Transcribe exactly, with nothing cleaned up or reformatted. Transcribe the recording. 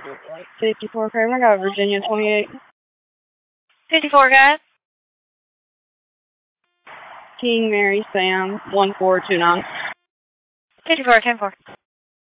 fifty-four Kramer, got Virginia twenty-eight. fifty-four, guys. King Mary Sam, one four two nine. fifty-four, ten four.